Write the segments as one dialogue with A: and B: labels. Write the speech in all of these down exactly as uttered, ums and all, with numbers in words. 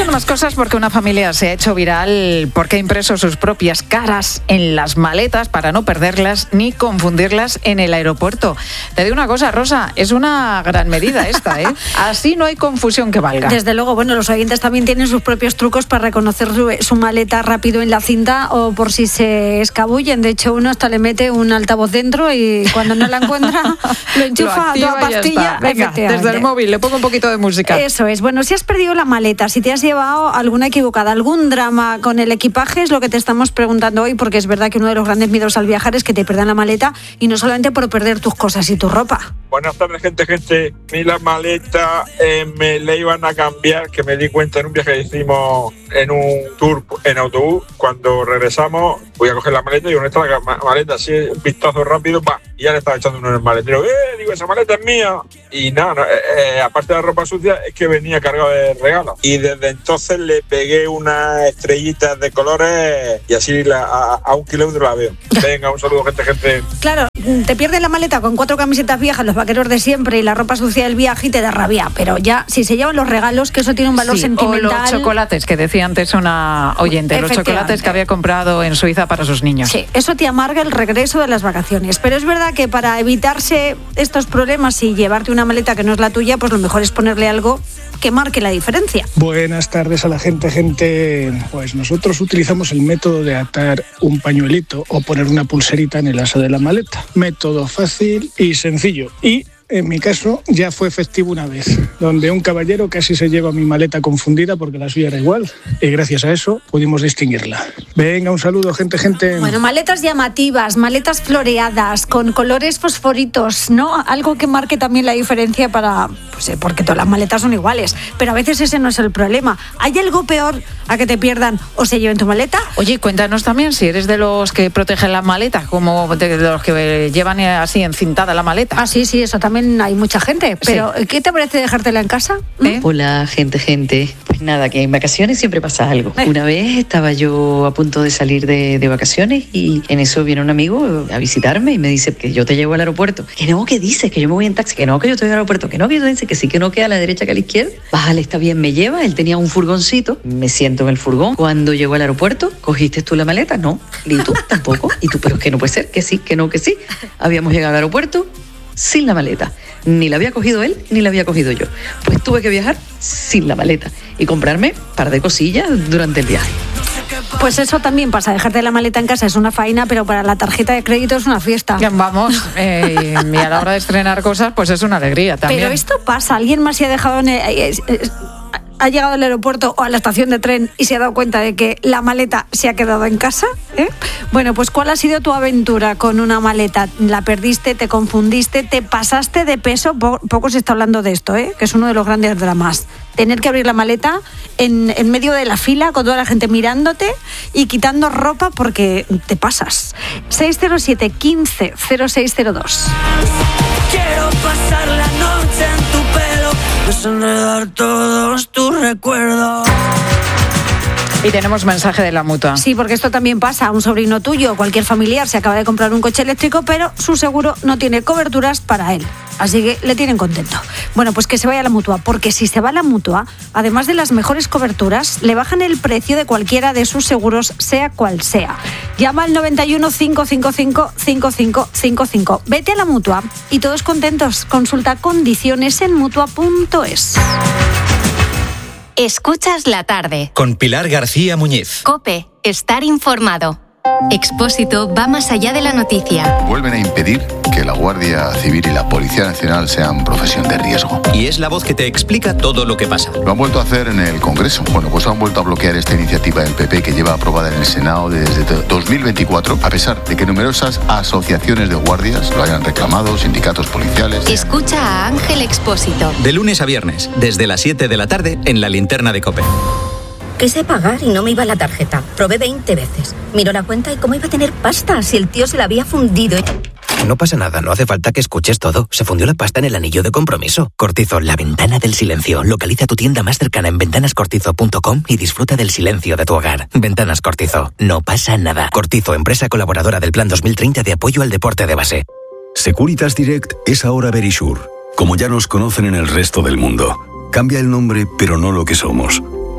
A: entre más cosas porque una familia se ha hecho viral porque ha impreso sus propias caras en las maletas para no perderlas ni confundirlas en el aeropuerto. Te digo una cosa, Rosa, es una gran medida esta, ¿eh? Así no hay confusión que valga.
B: Desde luego, bueno, los oyentes también tienen sus propios trucos para reconocer su, su maleta rápido en la cinta o por si se escabullen. De hecho, uno hasta le mete un altavoz dentro y cuando no la encuentra lo enchufa a toda pastilla.
A: Venga, desde el móvil le pongo un poquito de música.
B: Eso es. Bueno, si has perdido la maleta, si te has llevado alguna equivocada, algún drama con el equipaje, es lo que te estamos preguntando hoy, porque es verdad que uno de los grandes miedos al viajar es que te pierdan la maleta y no solamente por perder tus cosas y tu ropa.
C: Buenas tardes, gente, gente. Mi la maleta eh, me la iban a cambiar, que me di cuenta en un viaje que hicimos en un tour en autobús. Cuando regresamos, voy a coger la maleta y digo, ¿dónde está la maleta? Así, un vistazo rápido, pa, y ya le estaba echando uno en el maletero. ¡Eh! Digo, esa maleta es mía. Y nada, no, eh, aparte de la ropa sucia, es que venía cargado de regalos. Y desde entonces le pegué unas estrellitas de colores y así la, a, a un kilómetro la veo. Venga, un saludo, gente, gente.
B: Claro, te pierdes la maleta con cuatro camisetas viejas, los vaqueros de siempre y la ropa sucia del viaje y te da rabia. Pero ya, si se llevan los regalos, que eso tiene un valor
A: sí,
B: sentimental.
A: O los chocolates, que decía antes una oyente, los chocolates que había comprado en Suiza para sus niños.
B: Sí, eso te amarga el regreso de las vacaciones. Pero es verdad que para evitarse estos problemas y llevarte una maleta que no es la tuya, pues lo mejor es ponerle algo que marque la diferencia.
D: Buenas tardes a la gente, gente. Pues nosotros utilizamos el método de atar un pañuelito o poner una pulserita en el asa de la maleta. Método fácil y sencillo. Y en mi caso ya fue efectivo una vez, donde un caballero casi se lleva mi maleta confundida porque la suya era igual y gracias a eso pudimos distinguirla. Venga, un saludo, gente, gente.
B: Bueno, maletas llamativas, maletas floreadas, con colores fosforitos, ¿no? Algo que marque también la diferencia para... Pues eh, porque todas las maletas son iguales, pero a veces ese no es el problema. ¿Hay algo peor a que te pierdan o se lleven tu maleta?
A: Oye, cuéntanos también si eres de los que protegen la maleta, como de los que llevan así encintada la maleta.
B: Ah, sí, sí, eso también hay mucha gente, pero sí. ¿Qué te parece dejártela en casa?
E: ¿Eh? Hola, gente, gente. Pues nada, que en vacaciones siempre pasa algo. ¿Eh? Una vez estaba yo a punto de salir de, de vacaciones y en eso viene un amigo a visitarme y me dice que yo te llevo al aeropuerto. Que no, que dices, que yo me voy en taxi, que no, que yo te voy al aeropuerto, que no, que yo te dice que sí, que no, que a la derecha, que a la izquierda. Vale, está bien, me lleva. Él tenía un furgoncito, me siento en el furgón. Cuando llego al aeropuerto, ¿cogiste tú la maleta? No. ¿Y tú? Tampoco. Y tú, pero es que no puede ser, que sí, que no, que sí. Habíamos llegado al aeropuerto sin la maleta. Ni la había cogido él, ni la había cogido yo. Pues tuve que viajar sin la maleta y comprarme un par de cosillas durante el viaje.
B: Pues eso también pasa, dejarte la maleta en casa es una faena, pero para la tarjeta de crédito es una fiesta.
A: Vamos, eh, y a la hora de estrenar cosas, pues es una alegría también.
B: Pero esto pasa, ¿alguien más se ha dejado en el, ha llegado al aeropuerto o a la estación de tren y se ha dado cuenta de que la maleta se ha quedado en casa? ¿Eh? Bueno, pues ¿cuál ha sido tu aventura con una maleta? ¿La perdiste, te confundiste, te pasaste de peso? Po- poco se está hablando de esto, ¿eh? Que es uno de los grandes dramas. Tener que abrir la maleta en, en medio de la fila con toda la gente mirándote y quitando ropa porque te pasas. seis cero siete, quince, cero seis cero dos.
F: Quiero pasar la noche en tu pelo, desenredar todos tus recuerdos.
A: Y tenemos mensaje de la Mutua.
B: Sí, porque esto también pasa a un sobrino tuyo o cualquier familiar. Se acaba de comprar un coche eléctrico, pero su seguro no tiene coberturas para él. Así que le tienen contento. Bueno, pues que se vaya a la Mutua, porque si se va a la Mutua, además de las mejores coberturas, le bajan el precio de cualquiera de sus seguros, sea cual sea. Llama al noventa y uno, cincuenta y cinco, cincuenta y cinco cincuenta y cinco. Vete a la Mutua y todos contentos. Consulta condiciones en mutua punto es.
G: Escuchas la tarde.
H: Con Pilar García Muñiz.
G: COPE. Estar informado. Expósito va más allá de la noticia.
I: Vuelven a impedir que la Guardia Civil y la Policía Nacional sean profesión de riesgo.
H: Y es la voz que te explica todo lo que pasa.
I: Lo han vuelto a hacer en el Congreso. Bueno, pues han vuelto a bloquear esta iniciativa del P P que lleva aprobada en el Senado desde dos mil veinticuatro, a pesar de que numerosas asociaciones de guardias lo hayan reclamado, sindicatos policiales.
G: Escucha a Ángel Expósito.
H: De lunes a viernes, desde las siete de la tarde, en la linterna de COPE.
J: Quise pagar y no me iba la tarjeta. Probé veinte veces. Miró la cuenta y cómo iba a tener pasta si el tío se la había fundido.
K: No pasa nada, no hace falta que escuches todo. Se fundió la pasta en el anillo de compromiso. Cortizo, la ventana del silencio. Localiza tu tienda más cercana en ventanas cortizo punto com y disfruta del silencio de tu hogar. Ventanas Cortizo, no pasa nada. Cortizo, empresa colaboradora del Plan dos mil treinta de apoyo al deporte de base.
L: Securitas Direct es ahora Verisure, como ya nos conocen en el resto del mundo. Cambia el nombre, pero no lo que somos. Porque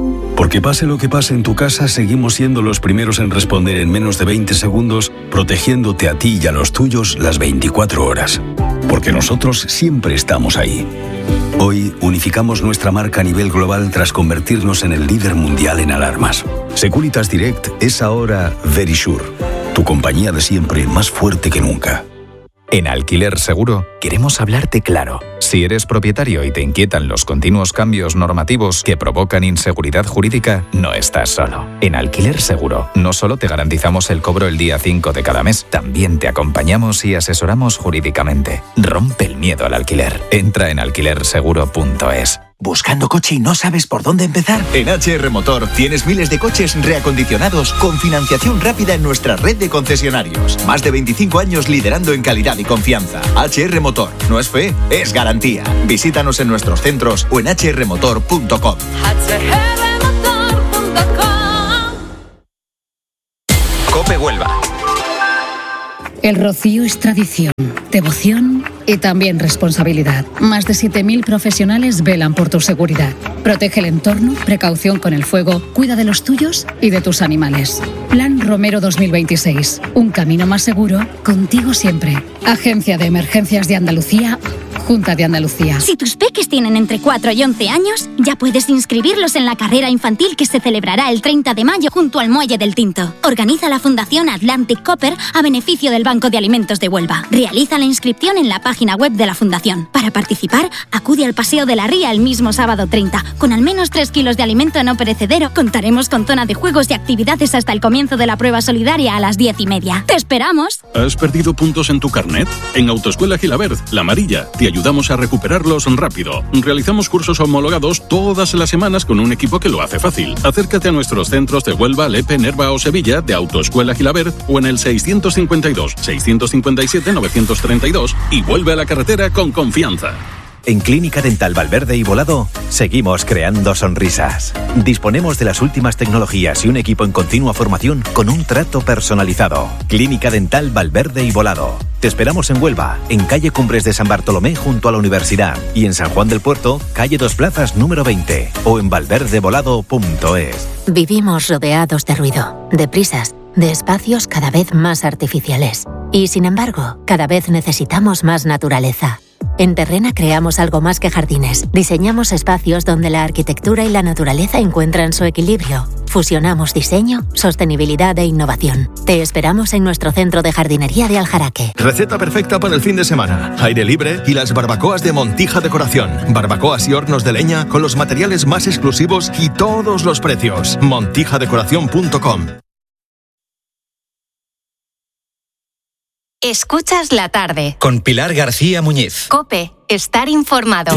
L: Porque pase lo que pase en tu casa, seguimos siendo los primeros en responder en menos de veinte segundos, protegiéndote a ti y a los tuyos las veinticuatro horas. Porque nosotros siempre estamos ahí. Hoy unificamos nuestra marca a nivel global tras convertirnos en el líder mundial en alarmas. Securitas Direct es ahora Verisure, tu compañía de siempre más fuerte que nunca.
M: En Alquiler Seguro queremos hablarte claro. Si eres propietario y te inquietan los continuos cambios normativos que provocan inseguridad jurídica, no estás solo. En Alquiler Seguro no solo te garantizamos el cobro el día cinco de cada mes, también te acompañamos y asesoramos jurídicamente. Rompe el miedo al alquiler. Entra en alquiler seguro punto es.
N: ¿Buscando coche y no sabes por dónde empezar?
O: En H R Motor tienes miles de coches reacondicionados con financiación rápida en nuestra red de concesionarios. Más de veinticinco años liderando en calidad y confianza. H R Motor. No es fe, es garantía. Visítanos en nuestros centros o en h r motor punto com.
H: COPE Huelva.
P: El rocío es tradición, devoción y también responsabilidad. Más de siete mil profesionales velan por tu seguridad. Protege el entorno, precaución con el fuego, cuida de los tuyos y de tus animales. Plan Romero dos mil veintiséis. Un camino más seguro, contigo siempre. Agencia de Emergencias de Andalucía, Junta de Andalucía.
Q: Si tus peques tienen entre cuatro y once años, ya puedes inscribirlos en la carrera infantil que se celebrará el treinta de mayo junto al Muelle del Tinto. Organiza la Fundación Atlantic Copper a beneficio del Banco de Alimentos de Huelva. Realiza la inscripción en la página web de la Fundación. Para participar, acude al Paseo de la Ría el mismo sábado treinta. Con al menos tres kilos de alimento no perecedero, contaremos con zona de juegos y actividades hasta el comienzo de la prueba solidaria a las diez y media. ¡Te esperamos!
R: ¿Has perdido puntos en tu carnet? En Autoescuela Gilabert, La Amarilla, te ayudamos a recuperarlos rápido. Realizamos cursos homologados todas las semanas con un equipo que lo hace fácil. Acércate a nuestros centros de Huelva, Lepe, Nerva o Sevilla de Autoescuela Gilabert o en el seiscientos cincuenta y dos, seiscientos cincuenta y siete, novecientos treinta y dos y vuelve a la carretera con confianza.
S: En Clínica Dental Valverde y Volado seguimos creando sonrisas. Disponemos de las últimas tecnologías y un equipo en continua formación con un trato personalizado. Clínica Dental Valverde y Volado. Te esperamos en Huelva, en calle Cumbres de San Bartolomé junto a la Universidad y en San Juan del Puerto, calle Dos Plazas número veinte o en valverdevolado punto es.
T: Vivimos rodeados de ruido, de prisas, de espacios cada vez más artificiales. Y sin embargo, cada vez necesitamos más naturaleza. En Terrena creamos algo más que jardines. Diseñamos espacios donde la arquitectura y la naturaleza encuentran su equilibrio. Fusionamos diseño, sostenibilidad e innovación. Te esperamos en nuestro centro de jardinería de Aljaraque.
U: Receta perfecta para el fin de semana. Aire libre y las barbacoas de Montija Decoración. Barbacoas y hornos de leña con los materiales más exclusivos y todos los precios. montija decoración punto com.
G: Escuchas la tarde.
H: Con Pilar García Muñiz.
G: COPE. Estar informado.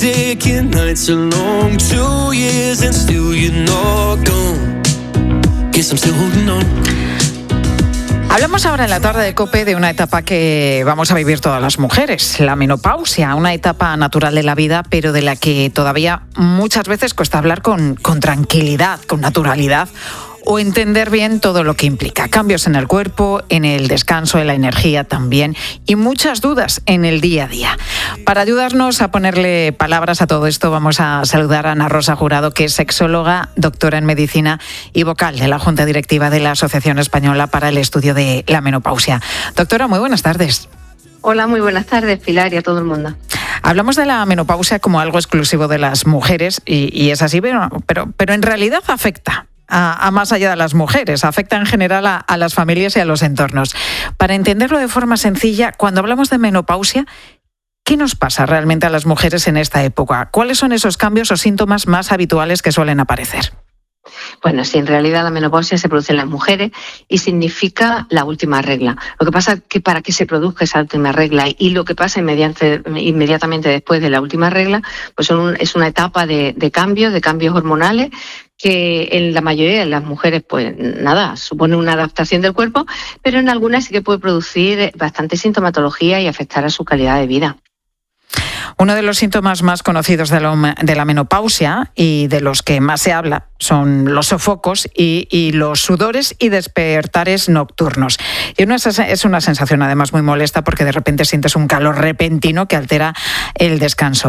A: Hablamos ahora en la tarde de COPE de una etapa que vamos a vivir todas las mujeres, la menopausia, una etapa natural de la vida, pero de la que todavía muchas veces cuesta hablar con, con tranquilidad, con naturalidad, o entender bien todo lo que implica. Cambios en el cuerpo, en el descanso, en la energía también, y muchas dudas en el día a día. Para ayudarnos a ponerle palabras a todo esto, vamos a saludar a Ana Rosa Jurado, que es sexóloga, doctora en medicina y vocal de la Junta Directiva de la Asociación Española para el Estudio de la Menopausia. Doctora, muy buenas tardes.
V: Hola, muy buenas tardes, Pilar, y a todo el mundo.
A: Hablamos de la menopausia como algo exclusivo de las mujeres, y, y es así, pero, pero, pero en realidad afecta A, a más allá de las mujeres, afecta en general a, a las familias y a los entornos. Para entenderlo de forma sencilla, cuando hablamos de menopausia, ¿qué nos pasa realmente a las mujeres en esta época? ¿Cuáles son esos cambios o síntomas más habituales que suelen aparecer?
V: Bueno, sí, en realidad la menopausia se produce en las mujeres y significa la última regla. Lo que pasa es que para que se produzca esa última regla y lo que pasa inmediatamente, inmediatamente después de la última regla, pues son, es una etapa de, de cambios, de cambios hormonales, que en la mayoría de las mujeres, pues nada, supone una adaptación del cuerpo, pero en algunas sí que puede producir bastante sintomatología y afectar a su calidad de vida.
A: Uno de los síntomas más conocidos de la, de la menopausia y de los que más se habla son los sofocos y, y los sudores y despertares nocturnos. Y una, es una sensación además muy molesta porque de repente sientes un calor repentino que altera el descanso.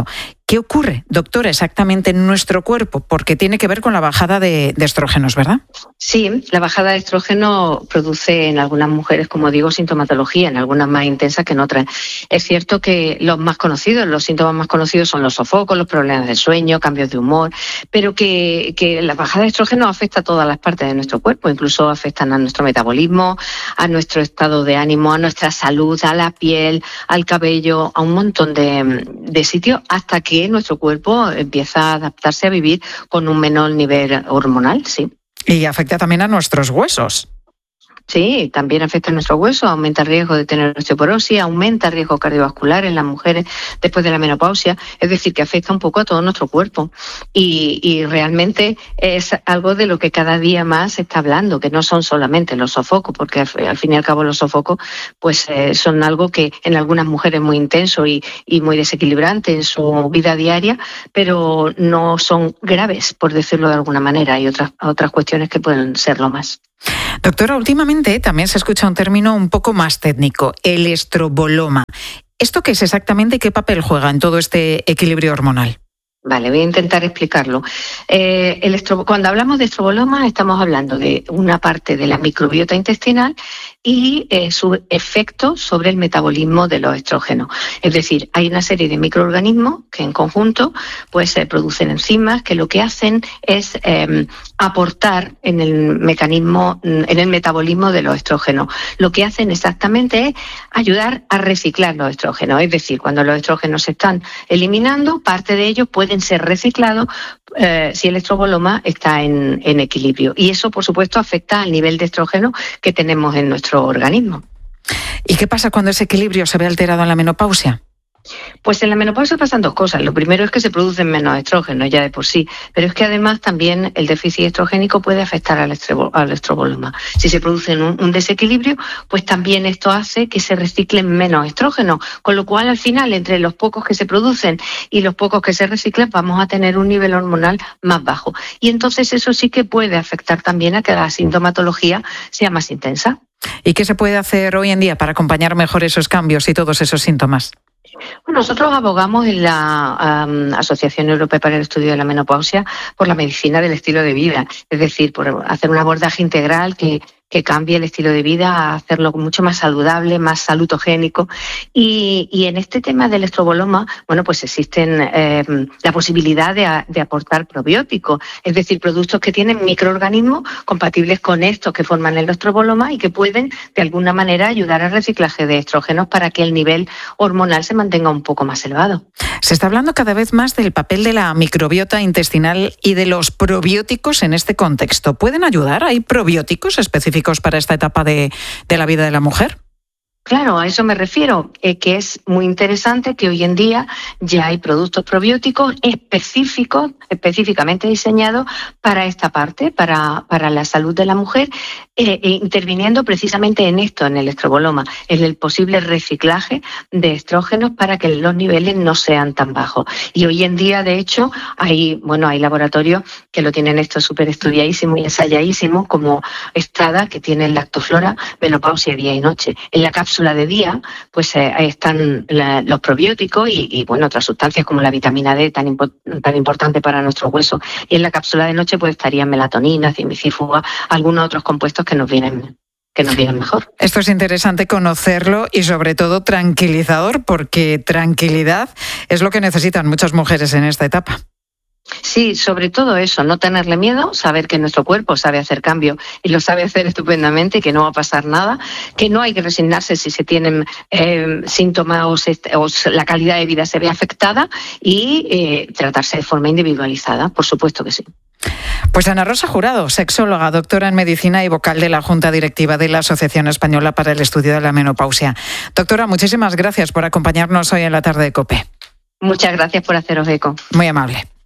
A: ¿Qué ocurre, doctora, exactamente en nuestro cuerpo? Porque tiene que ver con la bajada de, de estrógenos, ¿verdad?
V: Sí, la bajada de estrógeno produce en algunas mujeres, como digo, sintomatología, en algunas más intensas que en otras. Es cierto que los más conocidos, los síntomas más conocidos son los sofocos, los problemas del sueño, cambios de humor, pero que, que la bajada de estrógeno afecta a todas las partes de nuestro cuerpo, incluso afectan a nuestro metabolismo, a nuestro estado de ánimo, a nuestra salud, a la piel, al cabello, a un montón de, de sitios, hasta que nuestro cuerpo empieza a adaptarse a vivir con un menor nivel hormonal, sí.
A: Y afecta también a nuestros huesos.
V: Sí, también afecta a nuestro hueso, aumenta el riesgo de tener osteoporosis, aumenta el riesgo cardiovascular en las mujeres después de la menopausia, es decir, que afecta un poco a todo nuestro cuerpo. Y, y realmente es algo de lo que cada día más se está hablando, que no son solamente los sofocos, porque al, al fin y al cabo los sofocos pues eh, son algo que en algunas mujeres es muy intenso y, y muy desequilibrante en su vida diaria, pero no son graves, por decirlo de alguna manera. Hay otras, otras cuestiones que pueden serlo más.
A: Doctora, últimamente también se escucha un término un poco más técnico, el estroboloma. ¿Esto qué es exactamente y qué papel juega en todo este equilibrio hormonal?
V: Vale, voy a intentar explicarlo. Eh, el estro... Cuando hablamos de estroboloma estamos hablando de una parte de la microbiota intestinal y eh, su efecto sobre el metabolismo de los estrógenos. Es decir, hay una serie de microorganismos que en conjunto pues eh, producen enzimas que lo que hacen es eh, aportar en el mecanismo, en el metabolismo de los estrógenos. Lo que hacen exactamente es ayudar a reciclar los estrógenos. Es decir, cuando los estrógenos se están eliminando, parte de ellos pueden ser reciclados eh, si el estroboloma está en, en equilibrio. Y eso, por supuesto, afecta al nivel de estrógeno que tenemos en nuestro organismo.
A: ¿Y qué pasa cuando ese equilibrio se ve alterado en la menopausia?
V: Pues en la menopausia pasan dos cosas. Lo primero es que se producen menos estrógenos ya de por sí, pero es que además también el déficit estrogénico puede afectar al, estrebo, al estroboloma. Si se produce un, un desequilibrio, pues también esto hace que se reciclen menos estrógenos, con lo cual al final entre los pocos que se producen y los pocos que se reciclan vamos a tener un nivel hormonal más bajo. Y entonces eso sí que puede afectar también a que la sintomatología sea más intensa.
A: ¿Y qué se puede hacer hoy en día para acompañar mejor esos cambios y todos esos síntomas?
V: Bueno, nosotros abogamos en la um, Asociación Europea para el Estudio de la Menopausia por la medicina del estilo de vida, es decir, por hacer un abordaje integral que que cambie el estilo de vida, a hacerlo mucho más saludable, más salutogénico. Y, y en este tema del estroboloma, bueno, pues existen eh, la posibilidad de, a, de aportar probióticos, es decir, productos que tienen microorganismos compatibles con estos que forman el estroboloma y que pueden, de alguna manera, ayudar al reciclaje de estrógenos para que el nivel hormonal se mantenga un poco más elevado.
A: Se está hablando cada vez más del papel de la microbiota intestinal y de los probióticos en este contexto. ¿Pueden ayudar? ¿Hay probióticos específicos para esta etapa de, de la vida de la mujer?
V: Claro, a eso me refiero, eh, que es muy interesante que hoy en día ya hay productos probióticos específicos, específicamente diseñados para esta parte, para, para la salud de la mujer, eh, e interviniendo precisamente en esto, en el estroboloma, en el posible reciclaje de estrógenos para que los niveles no sean tan bajos. Y hoy en día, de hecho, hay, bueno, hay laboratorios que lo tienen esto súper estudiadísimo y ensayadísimo, como Strada, que tiene el lactoflora, menopausia día y noche. En la cápsula de día, pues eh, están la, los probióticos y, y, bueno, otras sustancias como la vitamina D, tan, impo- tan importante para nuestro hueso. Y en la cápsula de noche, pues estarían melatonina, cimicífuga, algunos otros compuestos que nos vienen que nos vienen mejor.
A: Esto es interesante conocerlo y sobre todo tranquilizador, porque tranquilidad es lo que necesitan muchas mujeres en esta etapa.
V: Sí, sobre todo eso, no tenerle miedo, saber que nuestro cuerpo sabe hacer cambio y lo sabe hacer estupendamente, que no va a pasar nada, que no hay que resignarse si se tienen eh, síntomas o, se, o la calidad de vida se ve afectada y eh, tratarse de forma individualizada, por supuesto que sí.
A: Pues Ana Rosa Jurado, sexóloga, doctora en medicina y vocal de la Junta Directiva de la Asociación Española para el Estudio de la Menopausia. Doctora, muchísimas gracias por acompañarnos hoy en la tarde de COPE.
V: Muchas gracias por haceros eco.
A: Muy amable.